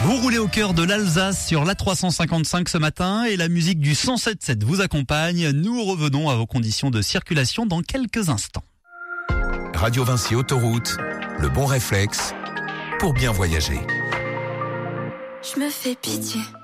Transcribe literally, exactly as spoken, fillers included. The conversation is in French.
Vous roulez au cœur de l'Alsace sur l'A trois cent cinquante-cinq ce matin et la musique du cent sept virgule sept vous accompagne. Nous revenons à vos conditions de circulation dans quelques instants. Radio Vinci Autoroute, le bon réflexe pour bien voyager. Je me fais pitié.